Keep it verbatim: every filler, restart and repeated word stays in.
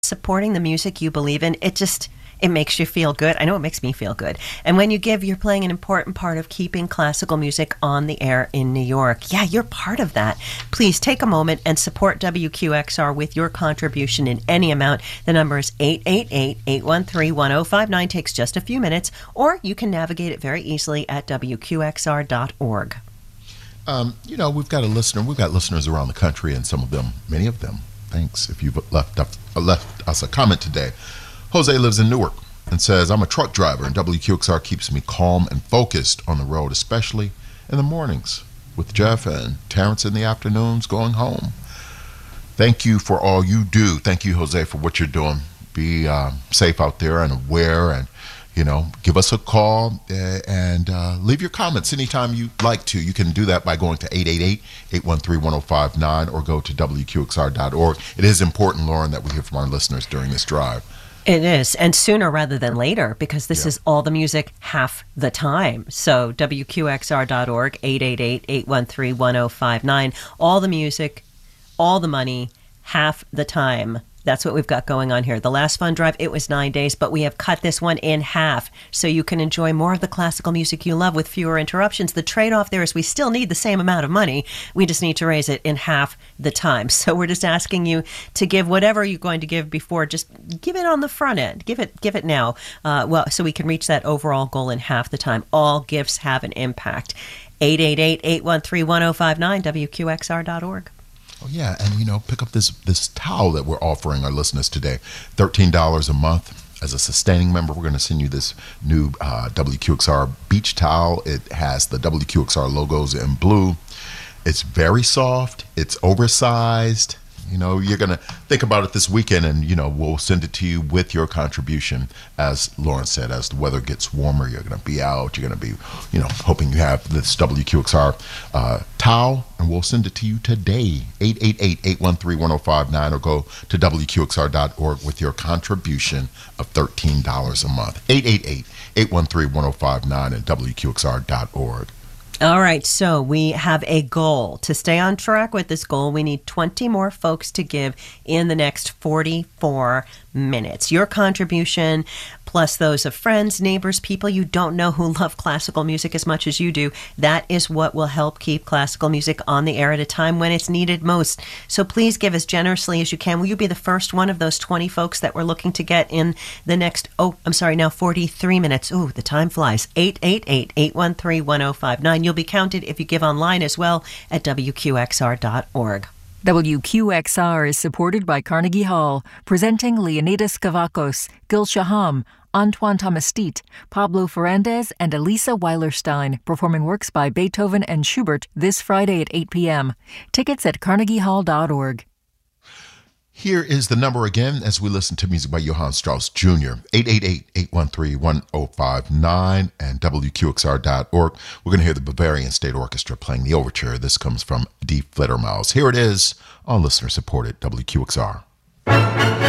supporting the music you believe in, it just, it makes you feel good. I know it makes me feel good. And when you give, you're playing an important part of keeping classical music on the air in New York. Yeah, you're part of that. Please take a moment and support W Q X R with your contribution in any amount. The number is eight eight eight, eight one three, one oh five nine. Takes just a few minutes, or you can navigate it very easily at W Q X R dot org. Um, you know, we've got a listener. We've got listeners around the country, and some of them, many of them, thanks if you've left, up, left us a comment today. Jose lives in Newark and says, I'm a truck driver, and W Q X R keeps me calm and focused on the road, especially in the mornings with Jeff and Terrence in the afternoons going home. Thank you for all you do. Thank you, Jose, for what you're doing. Be uh, safe out there and aware, and, you know, give us a call uh, and uh, leave your comments anytime you like to. You can do that by going to eight eight eight, eight one three, one oh five nine or go to W Q X R dot org. It is important, Lauren, that we hear from our listeners during this drive. It is, and sooner rather than later, because this Yeah. is all the music half the time. So W Q X R dot org, eight eight eight, eight one three, one oh five nine. All the music, all the money, half the time. That's what we've got going on here. The last fund drive, it was nine days, but we have cut this one in half so you can enjoy more of the classical music you love with fewer interruptions. The trade-off there is we still need the same amount of money. We just need to raise it in half the time. So we're just asking you to give whatever you're going to give before. Just give it on the front end. Give it give it now. Uh, well, so we can reach that overall goal in half the time. All gifts have an impact. eight eight eight, eight one three, one oh five nine, W Q X R dot org. Oh, yeah, and, you know, pick up this this towel that we're offering our listeners today. thirteen dollars a month. As a sustaining member, we're going to send you this new uh, W Q X R beach towel. It has the W Q X R logos in blue. It's very soft. It's oversized. You know, you're going to think about it this weekend, and, you know, we'll send it to you with your contribution. As Lauren said, as the weather gets warmer, you're going to be out. You're going to be, you know, hoping you have this W Q X R uh, towel, and we'll send it to you today. eight eight eight, eight one three, one oh five nine or go to W Q X R dot org with your contribution of thirteen dollars a month. eight eight eight, eight one three, one oh five nine and W Q X R dot org. All right, so we have a goal. To stay on track with this goal, we need twenty more folks to give in the next forty-four minutes. Your contribution, plus those of friends, neighbors, people you don't know who love classical music as much as you do, that is what will help keep classical music on the air at a time when it's needed most. So please give as generously as you can. Will you be the first one of those twenty folks that we're looking to get in the next, oh, I'm sorry, now forty-three minutes. Ooh, the time flies. eight eight eight, eight one three, one oh five nine. You'll be counted if you give online as well at W Q X R dot org. W Q X R is supported by Carnegie Hall, presenting Leonidas Kavakos, Gil Shaham, Antoine Tomastit, Pablo Ferrandez, and Elisa Weilerstein, performing works by Beethoven and Schubert this Friday at eight p.m. Tickets at carnegie hall dot org. Here is the number again as we listen to music by Johann Strauss Junior eight eight eight, eight one three, one oh five nine and W Q X R dot org. We're going to hear the Bavarian State Orchestra playing the overture. This comes from Die Fledermaus. Here it is on listener-supported W Q X R.